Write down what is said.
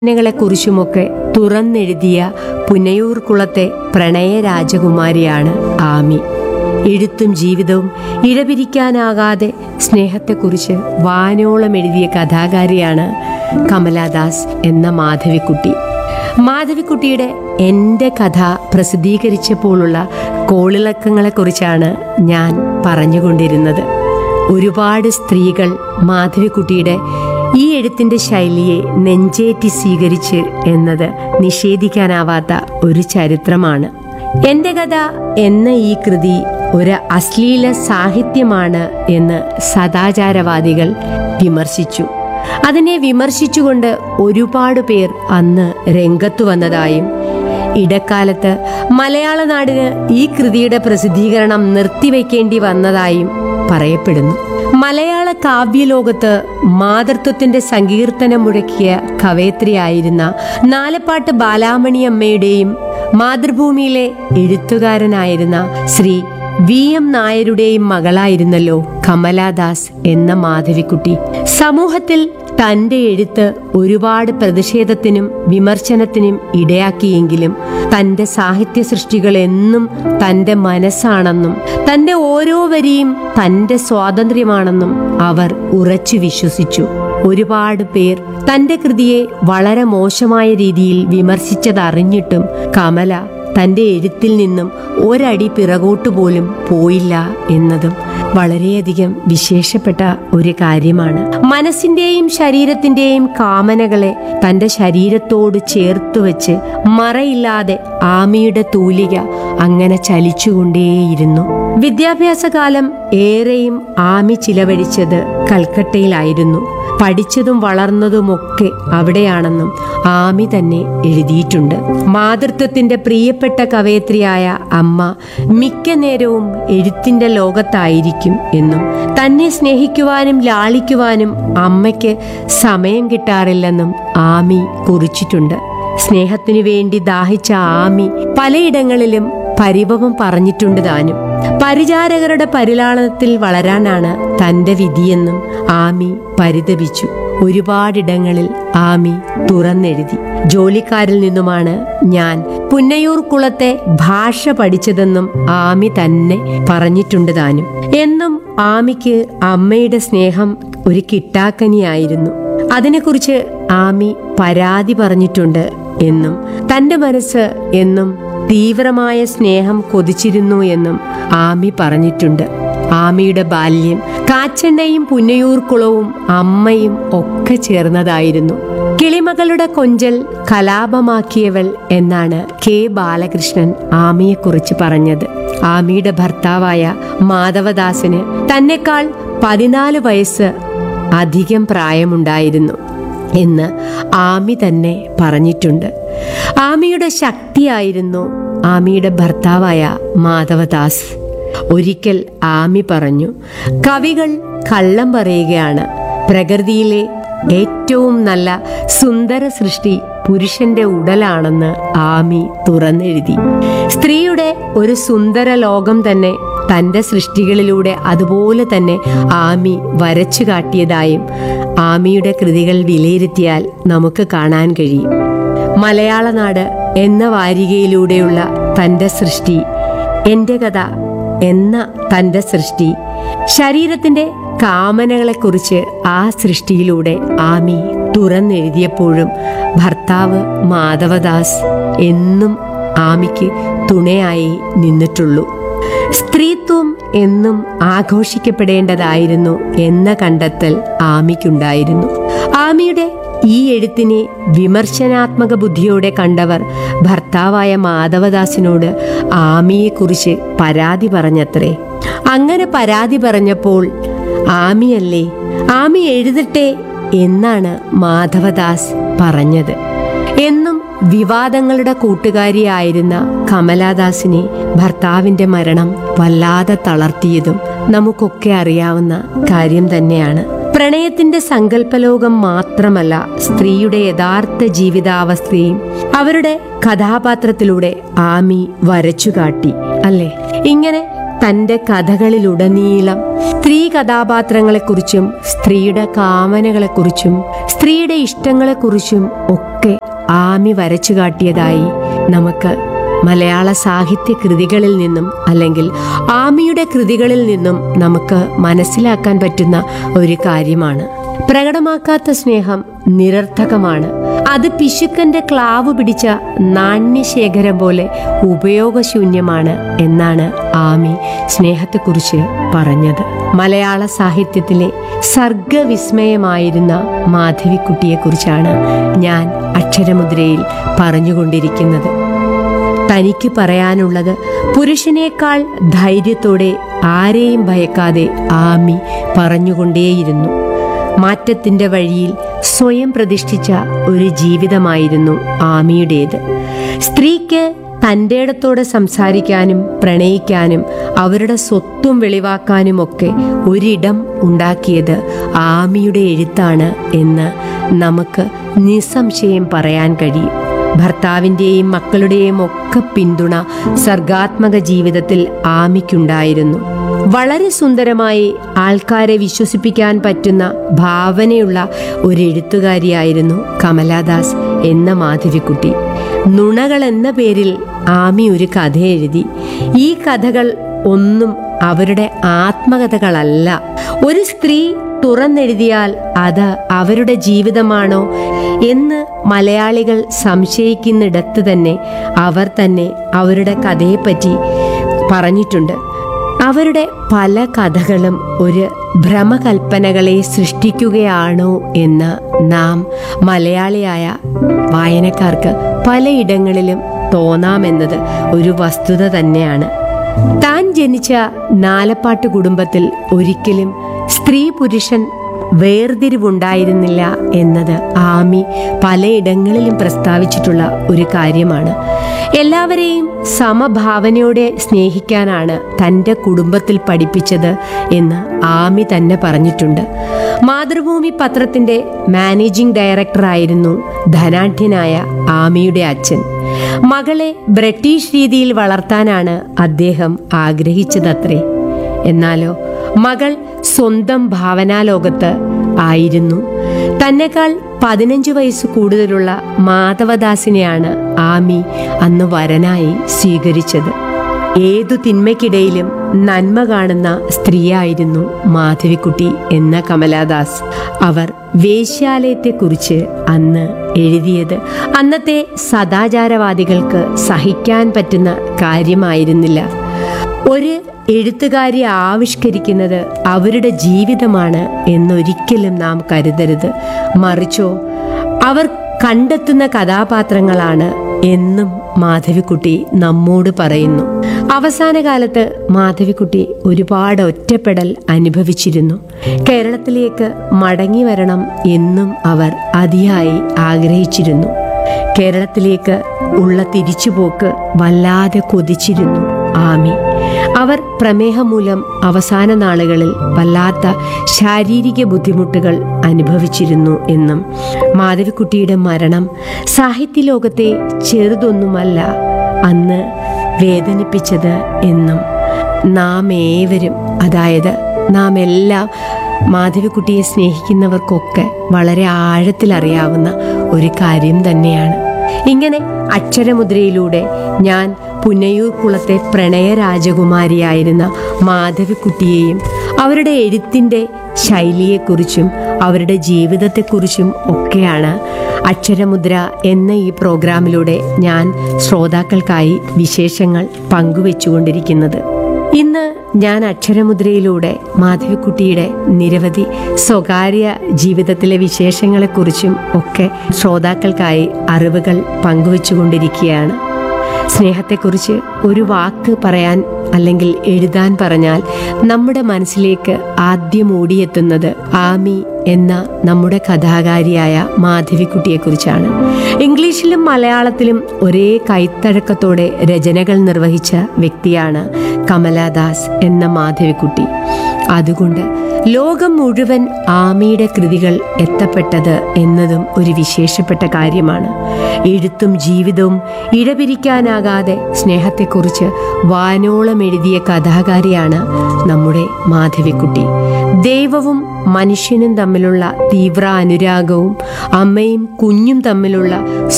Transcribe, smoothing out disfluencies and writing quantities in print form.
ളെക്കുറിച്ചുമൊക്കെ തുറന്നെഴുതിയ പുന്നയൂർ കുളത്തെ പ്രണയ രാജകുമാരിയാണ് ആമി. എഴുത്തും ജീവിതവും ഇഴപിരിക്കാനാകാതെ സ്നേഹത്തെക്കുറിച്ച് വാനോളം എഴുതിയ കഥാകാരിയാണ് കമലാദാസ് എന്ന മാധവിക്കുട്ടി. മാധവിക്കുട്ടിയുടെ എൻ്റെ കഥ പ്രസിദ്ധീകരിച്ചപ്പോഴുള്ള കോളിളക്കങ്ങളെക്കുറിച്ചാണ് ഞാൻ പറഞ്ഞുകൊണ്ടിരുന്നത്. ഒരുപാട് സ്ത്രീകൾ മാധവിക്കുട്ടിയുടെ ഈ എഴുത്തിന്റെ ശൈലിയെ നെഞ്ചേറ്റി സ്വീകരിച്ച് എന്നത് നിഷേധിക്കാനാവാത്ത ഒരു ചരിത്രമാണ്. എന്റെ കഥ എന്ന ഈ കൃതി ഒരു അശ്ലീല സാഹിത്യമാണ് എന്ന് സദാചാരവാദികൾ വിമർശിച്ചു. അതിനെ വിമർശിച്ചുകൊണ്ട് ഒരുപാട് പേർ അന്ന് രംഗത്തു വന്നതായും ഇടക്കാലത്ത് മലയാള നാടിന് ഈ കൃതിയുടെ പ്രസിദ്ധീകരണം നിർത്തിവെക്കേണ്ടി വന്നതായും പറയപ്പെടുന്നു. മലയാള കാവ്യലോകത്ത് മാതൃത്വത്തിന്റെ സങ്കീർത്തനം മുഴക്കിയ കവയത്രിയായിരുന്ന നാലപ്പാട്ട് ബാലാമണിയമ്മയുടെയും മാതൃഭൂമിയിലെ എഴുത്തുകാരനായിരുന്ന ശ്രീ VM നായരുടെയും മകളായിരുന്നല്ലോ കമലാദാസ് എന്ന മാധവിക്കുട്ടി. സമൂഹത്തിൽ തന്റെ എഴുത്ത് ഒരുപാട് പ്രതിഷേധത്തിനും വിമർശനത്തിനും ഇടയാക്കിയെങ്കിലും തന്റെ സാഹിത്യ സൃഷ്ടികൾ എന്നും തന്റെ മനസ്സാണെന്നും തന്റെ ഓരോ വരിയും തന്റെ സ്വാതന്ത്ര്യമാണെന്നും അവർ ഉറച്ചു വിശ്വസിച്ചു. ഒരുപാട് പേർ തന്റെ കൃതിയെ വളരെ മോശമായ രീതിയിൽ വിമർശിച്ചതറിഞ്ഞിട്ടും കമല തന്റെ എഴുത്തിൽ നിന്നും ഒരടി പിറകോട്ടു പോലും പോയില്ല എന്നതും വളരെയധികം വിശേഷപ്പെട്ട ഒരു കാര്യമാണ്. മനസ്സിന്റെയും ശരീരത്തിന്റെയും കാമനകളെ തന്റെ ശരീരത്തോട് ചേർത്തുവെച്ച് മറയില്ലാതെ ആമിയുടെ തൂലിക അങ്ങനെ ചലിച്ചുകൊണ്ടേയിരുന്നു. വിദ്യാഭ്യാസകാലം ഏറെയും ആമി ചിലവഴിച്ചത് കൽക്കട്ടയിലായിരുന്നു. പഠിച്ചതും വളർന്നതുമൊക്കെ അവിടെയാണെന്നും ആമി തന്നെ എഴുതിയിട്ടുണ്ട്. മാതൃത്വത്തിന്റെ പ്രിയപ്പെട്ട കവയത്രിയായ അമ്മ മിക്ക നേരവും എഴുത്തിന്റെ ലോകത്തായിരിക്കും എന്നും തന്നെ സ്നേഹിക്കുവാനും ലാളിക്കുവാനും അമ്മയ്ക്ക് സമയം കിട്ടാറില്ലെന്നും ആമി കുറിച്ചിട്ടുണ്ട്. സ്നേഹത്തിനു വേണ്ടി ദാഹിച്ച ആമി പലയിടങ്ങളിലും പരിഭവം പറഞ്ഞിട്ടുണ്ട് താനും. പരിചാരകരുടെ പരിലാളനത്തിൽ വളരാനാണ് തന്റെ വിധിയെന്നും ആമി പരിതപിച്ചു. ഒരുപാടിടങ്ങളിൽ ആമി തുറന്നെഴുതി. ജോലിക്കാരിൽ നിന്നുമാണ് ഞാൻ പുന്നയൂർ കുളത്തെ ഭാഷ പഠിച്ചതെന്നും ആമി തന്നെ പറഞ്ഞിട്ടുണ്ട് താനും. എന്നും ആമിക്ക് അമ്മയുടെ സ്നേഹം ഒരു കിട്ടാക്കനിയായിരുന്നു. അതിനെക്കുറിച്ച് ആമി പരാതി പറഞ്ഞിട്ടുണ്ട് എന്നും തന്റെ മനസ്സ് എന്നും തീവ്രമായ സ്നേഹം കൊതിച്ചിരുന്നു എന്നും ആമി പറഞ്ഞിട്ടുണ്ട്. ആമിയുടെ ബാല്യം കാച്ചെണ്ണയും പുന്നയൂർ കുളവും അമ്മയും ഒക്കെ ചേർന്നതായിരുന്നു. കിളിമകളുടെ കൊഞ്ചൽ കലാപമാക്കിയവൾ എന്നാണ് K. ബാലകൃഷ്ണൻ ആമിയെക്കുറിച്ച് പറഞ്ഞത്. ആമിയുടെ ഭർത്താവായ മാധവദാസിന് തന്നെക്കാൾ 14 വയസ്സ് അധികം പ്രായമുണ്ടായിരുന്നു എന്ന് ആമി തന്നെ പറഞ്ഞിട്ടുണ്ട്. ആമിയുടെ ശക്തിയായിരുന്നു ആമിയുടെ ഭർത്താവായ മാധവദാസ്. ഒരിക്കൽ ആമി പറഞ്ഞു, കവികൾ കള്ളം പറയുകയാണ്. പ്രകൃതിയിലെ ഏറ്റവും നല്ല സുന്ദര സൃഷ്ടി പുരുഷന്റെ ഉടലാണെന്ന് ആമി തുറന്നെഴുതി. സ്ത്രീയുടെ ഒരു സുന്ദര ലോകം തന്നെ തന്റെ സൃഷ്ടികളിലൂടെ അതുപോലെ തന്നെ ആമി വരച്ചു കാട്ടിയതായും ആമിയുടെ കൃതികൾ വിലയിരുത്തിയാൽ നമുക്ക് കാണാൻ കഴിയും. മലയാളനാട് എന്ന വാരികയിലൂടെയുള്ള തന്റെ സൃഷ്ടി, എന്റെ കഥ എന്ന തന്റെ സൃഷ്ടി, ശരീരത്തിന്റെ കാമനകളെക്കുറിച്ച് ആ സൃഷ്ടിയിലൂടെ ആമി തുറന്നെഴുതിയപ്പോഴും ഭർത്താവ് മാധവദാസ് എന്നും ആമിക്ക് തുണയായി നിന്നിട്ടുള്ളൂ. സ്ത്രീത്വം എന്നും ആഘോഷിക്കപ്പെടേണ്ടതായിരുന്നു എന്ന കണ്ടെത്തൽ ആമിക്കുണ്ടായിരുന്നു. ആമിയുടെ ഈ എഴുത്തിനെ വിമർശനാത്മക ബുദ്ധിയോടെ കണ്ടവർ ഭർത്താവായ മാധവദാസിനോട് ആമിയെക്കുറിച്ച് പരാതി പറഞ്ഞത്രേ. അങ്ങനെ പരാതി പറഞ്ഞപ്പോൾ ആമിയല്ലേ, ആമി എഴുതട്ടെ എന്നാണ് മാധവദാസ് പറഞ്ഞത്. എന്നും വിവാദങ്ങളുടെ കൂട്ടുകാരിയായിരുന്ന കമലാദാസിനെ ഭർത്താവിന്റെ മരണം വല്ലാതെ തളർത്തിയതും നമുക്കൊക്കെ അറിയാവുന്ന കാര്യം തന്നെയാണ്. പ്രണയത്തിന്റെ സങ്കല്പലോകം മാത്രമല്ല, സ്ത്രീയുടെ യഥാർത്ഥ ജീവിതാവസ്ഥയും അവരുടെ കഥാപാത്രത്തിലൂടെ ആമി വരച്ചുകാട്ടി അല്ലേ. ഇങ്ങനെ തൻ്റെ കഥകളിലുടനീളം സ്ത്രീ കഥാപാത്രങ്ങളെക്കുറിച്ചും സ്ത്രീയുടെ കാമനകളെക്കുറിച്ചും സ്ത്രീയുടെ ഇഷ്ടങ്ങളെക്കുറിച്ചും ഒക്കെ ആമി വരച്ചു കാട്ടിയതായി നമുക്ക് മലയാള സാഹിത്യ കൃതികളിൽ നിന്നും അല്ലെങ്കിൽ ആമിയുടെ കൃതികളിൽ നിന്നും നമുക്ക് മനസ്സിലാക്കാൻ പറ്റുന്ന ഒരു കാര്യമാണ്. പ്രകടമാക്കാത്ത സ്നേഹം നിരർത്ഥകമാണ്. അത് പിശുക്കന്റെ ക്ലാവ് പിടിച്ച നാണ്യശേഖരം പോലെ ഉപയോഗശൂന്യമാണ് എന്നാണ് ആമി സ്നേഹത്തെക്കുറിച്ച് പറഞ്ഞത്. മലയാള സാഹിത്യത്തിലെ സർഗവിസ്മയമായിരുന്ന മാധവിക്കുട്ടിയെക്കുറിച്ചാണ് ഞാൻ അക്ഷരമുദ്രയിൽ പറഞ്ഞുകൊണ്ടിരിക്കുന്നത്. തനിക്ക് പറയാനുള്ളത് പുരുഷനേക്കാൾ ധൈര്യത്തോടെ ആരെയും ഭയക്കാതെ ആമി പറഞ്ഞുകൊണ്ടേയിരുന്നു. മാറ്റത്തിന്റെ വഴിയിൽ സ്വയം പ്രതിഷ്ഠിച്ച ഒരു ജീവിതമായിരുന്നു ആമിയുടേത്. സ്ത്രീക്ക് തൻ്റെ ഇടത്തോടെ സംസാരിക്കാനും പ്രണയിക്കാനും അവരുടെ സ്വത്വം വെളിവാക്കാനുമൊക്കെ ഒരിടം ഉണ്ടാക്കിയത് ആമിയുടെ എഴുത്താണ് എന്ന് നമുക്ക് നിസ്സംശയം പറയാൻ കഴിയും. ഭർത്താവിൻ്റെയും മക്കളുടെയും ഒക്കെ പിന്തുണ സർഗാത്മക ജീവിതത്തിൽ ആമിക്കുണ്ടായിരുന്നു. വളരെ സുന്ദരമായി ആൾക്കാരെ വിശ്വസിപ്പിക്കാൻ പറ്റുന്ന ഭാവനയുള്ള ഒരു എഴുത്തുകാരിയായിരുന്നു കമലാദാസ് എന്ന മാധവിക്കുട്ടി. നുണകൾ എന്ന പേരിൽ ആമി ഒരു കഥ എഴുതി. ഈ കഥകൾ ഒന്നും അവരുടെ ആത്മകഥകളല്ല. ഒരു സ്ത്രീ തുറന്നെഴുതിയാൽ അത് അവരുടെ ജീവിതമാണോ എന്ന് മലയാളികൾ സംശയിക്കുന്നിടത്ത് തന്നെ അവർ തന്നെ അവരുടെ കഥയെപ്പറ്റി പറഞ്ഞിട്ടുണ്ട്. അവരുടെ പല കഥകളും ഒരു ഭ്രമകൽപ്പനകളെ സൃഷ്ടിക്കുകയാണോ എന്ന് നാം മലയാളിയായ വായനക്കാർക്ക് പലയിടങ്ങളിലും തോന്നാമെന്നത് ഒരു വസ്തുത തന്നെയാണ്. താൻ ജനിച്ച നാലപ്പാട്ട് കുടുംബത്തിൽ ഒരിക്കലും സ്ത്രീ പുരുഷൻ വേർതിരിവുണ്ടായിരുന്നില്ല എന്നത് ആമി പലയിടങ്ങളിലും പ്രസ്താവിച്ചിട്ടുള്ള ഒരു കാര്യമാണ്. എല്ലാവരെയും സമഭാവനയോടെ സ്നേഹിക്കാനാണ് തൻ്റെ കുടുംബത്തിൽ പഠിപ്പിച്ചത് എന്ന് ആമി തന്നെ പറഞ്ഞിട്ടുണ്ട്. മാതൃഭൂമി പത്രത്തിൻ്റെ മാനേജിംഗ് ഡയറക്ടറായിരുന്നു ധനാഢ്യനായ ആമിയുടെ അച്ഛൻ. മകളെ ബ്രിട്ടീഷ് രീതിയിൽ വളർത്താനാണ് അദ്ദേഹം ആഗ്രഹിച്ചതത്രേ. എന്നാലോ മകൾ സ്വന്തം ഭാവനാലോകത്ത് ആയിരുന്നു. തന്നെക്കാൾ 15 വയസ്സ് കൂടുതലുള്ള മാധവദാസിനെയാണ് ആമി അന്ന് വരനായി സ്വീകരിച്ചത്. ഏതു തിന്മയ്ക്കിടയിലും നന്മ കാണുന്ന സ്ത്രീയായിരുന്നു മാധവിക്കുട്ടി എന്ന കമലാദാസ്. അവർ വേശ്യാലയത്തെക്കുറിച്ച് അന്ന് എഴുതിയത് അന്നത്തെ സദാചാരവാദികൾക്ക് സഹിക്കാൻ പറ്റുന്ന കാര്യമായിരുന്നില്ല. ഒരു എഴുത്തുകാരി ആവിഷ്കരിക്കുന്നത് അവരുടെ ജീവിതമാണ് എന്നൊരിക്കലും നാം കരുതരുത്. മറിച്ചോ അവർ കണ്ടെത്തുന്ന കഥാപാത്രങ്ങളാണ് എന്നും മാധവിക്കുട്ടി നമ്മോട് പറയുന്നു. അവസാന കാലത്ത് മാധവിക്കുട്ടി ഒരുപാട് ഒറ്റപ്പെടൽ അനുഭവിച്ചിരുന്നു. കേരളത്തിലേക്ക് മടങ്ങി വരണം എന്നും അവർ അതിയായി ആഗ്രഹിച്ചിരുന്നു. കേരളത്തിലേക്ക് ഉള്ള തിരിച്ചുപോക്ക് വല്ലാതെ കൊതിച്ചിരുന്നു ആമി. അവർ പ്രമേഹം മൂലം അവസാന നാളുകളിൽ വല്ലാത്ത ശാരീരിക ബുദ്ധിമുട്ടുകൾ അനുഭവിച്ചിരുന്നു എന്നും മാധവിക്കുട്ടിയുടെ മരണം സാഹിത്യലോകത്തെ ചെറുതൊന്നുമല്ല അന്ന് വേദനിപ്പിച്ചത് എന്നും നാം ഏവരും, അതായത് നാം എല്ലാം മാധവിക്കുട്ടിയെ സ്നേഹിക്കുന്നവർക്കൊക്കെ വളരെ ആഴത്തിലറിയാവുന്ന ഒരു കാര്യം തന്നെയാണ്. ഇങ്ങനെ അക്ഷരമുദ്രയിലൂടെ ഞാൻ പുന്നയൂർ കുളത്തെ പ്രണയ രാജകുമാരിയായിരുന്ന മാധവിക്കുട്ടിയെയും അവരുടെ എഴുത്തിൻ്റെ ശൈലിയെക്കുറിച്ചും അവരുടെ ജീവിതത്തെക്കുറിച്ചും ഒക്കെയാണ് അക്ഷരമുദ്ര എന്ന ഈ പ്രോഗ്രാമിലൂടെ ഞാൻ ശ്രോതാക്കൾക്കായി വിശേഷങ്ങൾ പങ്കുവെച്ചുകൊണ്ടിരിക്കുന്നത്. ഇന്ന് ഞാൻ അക്ഷരമുദ്രയിലൂടെ മാധവിക്കുട്ടിയുടെ നിരവധി സ്വകാര്യ ജീവിതത്തിലെ വിശേഷങ്ങളെക്കുറിച്ചും ഒക്കെ ശ്രോതാക്കൾക്കായി അറിവുകൾ പങ്കുവെച്ചുകൊണ്ടിരിക്കുകയാണ്. സ്നേഹത്തെക്കുറിച്ച് ഒരു വാക്ക് പറയാൻ അല്ലെങ്കിൽ എഴുതാൻ പറഞ്ഞാൽ നമ്മുടെ മനസ്സിലേക്ക് ആദ്യം ഓടിയെത്തുന്നത് ആമി എന്ന നമ്മുടെ കഥാകാരിയായ മാധവിക്കുട്ടിയെക്കുറിച്ചാണ്. ഇംഗ്ലീഷിലും മലയാളത്തിലും ഒരേ കൈത്തഴക്കത്തോടെ രചനകൾ നിർവഹിച്ച വ്യക്തിയാണ് കമലാദാസ് എന്ന മാധവിക്കുട്ടി. അതുകൊണ്ട് ലോകം മുഴുവൻ ആമിയുടെ കൃതികൾ എത്തപ്പെട്ടത് എന്നതും ഒരു വിശേഷപ്പെട്ട കാര്യമാണ്. എഴുത്തും ജീവിതവും ഇടപിരിക്കാനാകാതെ സ്നേഹത്തെക്കുറിച്ച് വാനോളം എഴുതിയ കഥാകാരിയാണ് നമ്മുടെ മാധവിക്കുട്ടി. ദൈവവും മനുഷ്യനും തമ്മിലുള്ള തീവ്ര അനുരാഗവും അമ്മയും കുഞ്ഞും തമ്മിലുള്ള